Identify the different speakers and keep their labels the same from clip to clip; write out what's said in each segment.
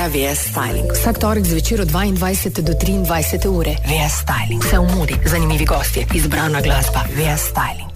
Speaker 1: prihaja VS Styling. Vsak torek zvečer od 22 do 23 ure. VS Styling. Vse v modi, zanimivi gostje, izbrana glasba. VS Styling.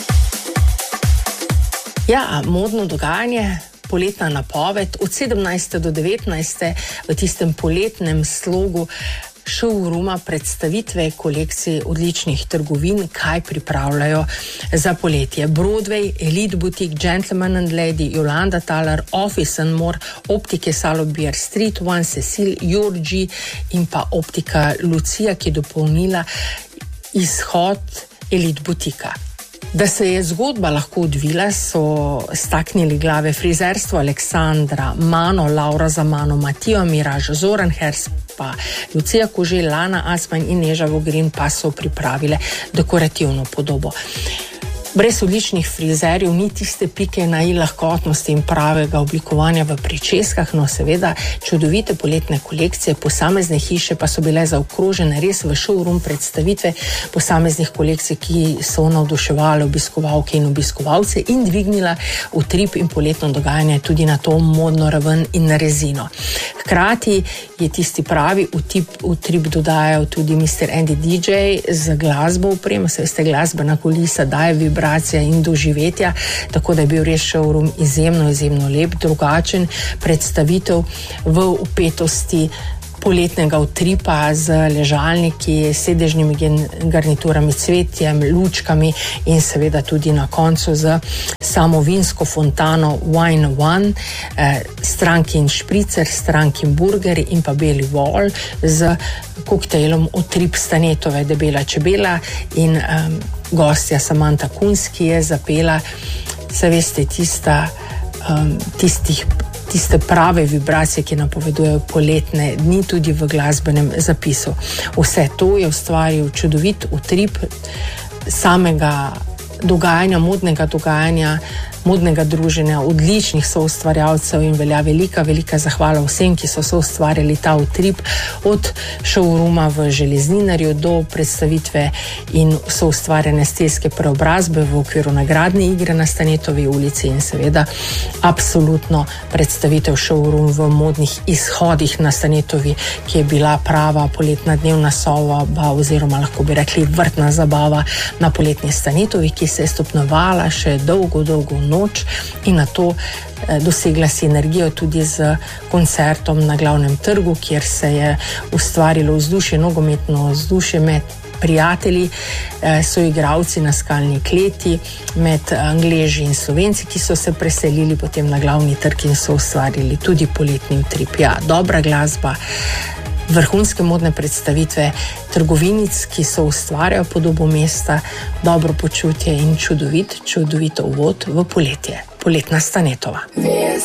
Speaker 1: Ja, modno dogajanje, poletna napoved od 17. do 19. v tistem poletnem slogu showrooma predstavitve kolekcij odličnih trgovin, kaj pripravljajo za poletje. Broadway, Elite Boutique, Gentleman and Lady, Yolanda Thaler, Office & More, Optike Salobier, Street One, Cecil, Jorgi in pa Optika Lucija, ki je dopolnila izhod Elite Boutika. Da se je zgodba lahko odvila, so staknili glave frizerstvo Aleksandra Mano, Laura Zamano, Matijo Miraž, Zoran Hers, pa Lucija Koželj, Lana Asman in Neža Vogrin pa so pripravile dekorativno podobo. Brez odličnih frizerjev ni tiste pike na i lahkotnosti in pravega oblikovanja v pričeskah, no seveda čudovite poletne kolekcije, posamezne hiše pa so bile zaokrožene res v showroom predstavitve posameznih kolekcij, ki so navduševale obiskovalke in obiskovalce in dvignila utrip in poletno dogajanje tudi na to modno raven in rezino. Hkrati je tisti pravi utrip dodajal tudi Mr. Andy DJ z glasbo opremo, se veste, glasbena kulisa daje vibracija in doživetja, tako da je bil res showroom izjemno lep, drugačen, predstavitev v upetosti poletnega utripa z ležalniki, sedežnimi garniturami, cvetjem, lučkami in seveda tudi na koncu z samo vinsko fontano Wine One, stranki in špricer, stranki in burger in pa beli vol z koktejlom utrip Stanetove Debela čebela in gostja Samantha Kunz, ki je zapela, se veste, tiste prave vibracije, ki napovedujejo poletne dni tudi v glasbenem zapisu. Vse to je ustvaril čudovit utrip samega dogajanja, modnega druženja, odličnih soustvarjalcev in velja velika zahvala vsem, ki so soustvarjali ta utrip od showrooma v Železninarju do predstavitve in soustvarjene stilske preobrazbe v okviru nagradne igre na Stanetovi ulici in seveda absolutno predstavitev showroom v modnih izhodih na Stanetovi, ki je bila prava poletna dnevna soba oziroma lahko bi rekli vrtna zabava na poletni Stanetovi, ki se je stopnjevala še dolgo noč in na to dosegla sinergijo tudi z koncertom na Glavnem trgu, kjer se je ustvarilo vzdušje, nogometno vzdušje med prijatelji, soigralci na Skalni kleti, med Angleži in Slovenci, ki so se preselili potem na Glavni trg in so ustvarili tudi poletni utrip. Ja, dobra glasba, vrhunske modne predstavitve trgovinic, ki so ustvarjajo podobo mesta, dobro počutje in čudovit uvod v poletje. Poletna Stanetova.